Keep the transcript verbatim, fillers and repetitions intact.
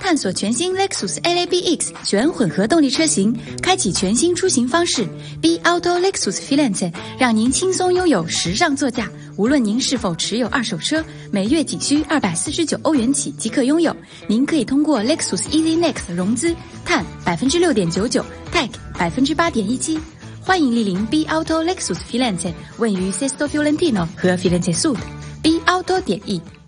探索全新 Lexus L A B X 全混合动力车型，开启全新出行方式。B Auto Lexus Firenze 让您轻松拥有时尚座驾。无论您是否持有二手车，每月仅需二百四十九欧元起即可拥有。您可以通过 Lexus Easy Next 融资，碳百分之六点九九 ，Tech 百分之八点一七。欢迎莅临 B Auto Lexus Firenze， 位于 Sesto Fiorentino 和 Firenze Sud。B Auto 点 E。